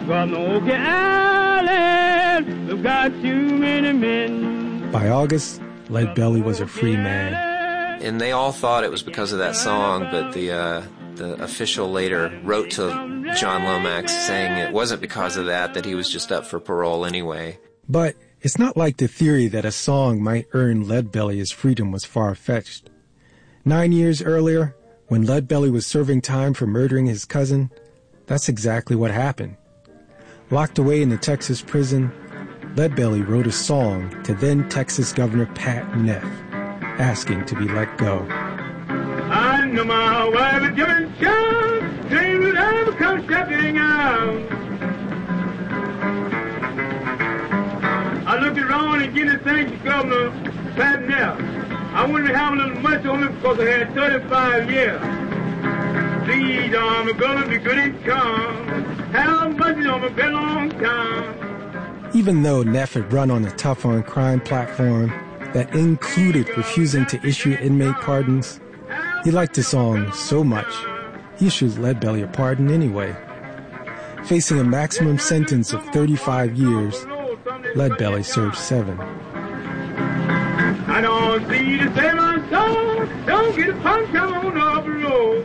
Got no Okie Island, we've got too many men. By August, Lead Belly was a free man. And they all thought it was because of that song, but the official later wrote to John Lomax saying it wasn't because of that he was just up for parole anyway. But it's not like the theory that a song might earn Lead Belly his freedom was far-fetched. 9 years earlier, when Lead Belly was serving time for murdering his cousin, that's exactly what happened. Locked away in the Texas prison, Lead Belly wrote a song to then Texas Governor Pat Neff, asking to be let go. I know my wife is giving chance, dream will ever come stepping out. I looked around and gave the thanks to Governor Pat Neff. I wanted to have a little much on it because I had 35 years. Please, I'm gonna be good and calm. Have money on my bed long time. Even though Neff had run on a tough-on-crime platform that included refusing to issue inmate pardons, he liked the song so much, he issued Lead Belly a pardon anyway. Facing a maximum sentence of 35 years, Lead Belly served 7. I don't see the same I saw. Don't get a punch on up the road.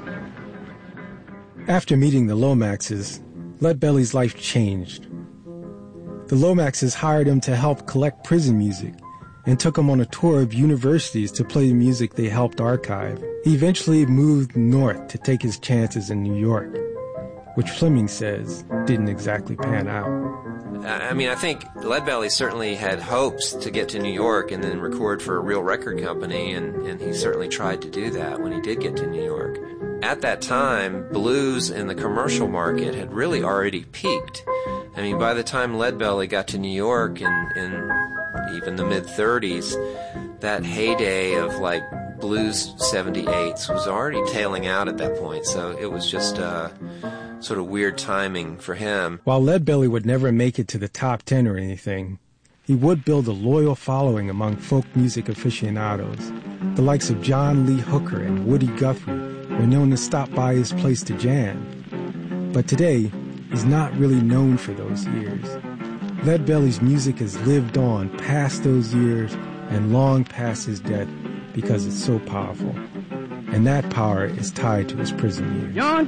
After meeting the Lomaxes, Lead Belly's life changed. The Lomaxes hired him to help collect prison music and took him on a tour of universities to play the music they helped archive. He eventually moved north to take his chances in New York, which Fleming says didn't exactly pan out. I mean, I think Lead Belly certainly had hopes to get to New York and then record for a real record company, and he certainly tried to do that when he did get to New York. At that time, blues in the commercial market had really already peaked. I mean, by the time Lead Belly got to New York in even the mid-30s, that heyday of, like, blues 78s was already tailing out at that point, so it was just sort of weird timing for him. While Lead Belly would never make it to the top 10 or anything, he would build a loyal following among folk music aficionados. The likes of John Lee Hooker and Woody Guthrie were known to stop by his place to jam. But today, he's not really known for those years. Lead Belly's music has lived on past those years and long past his death because it's so powerful. And that power is tied to his prison years.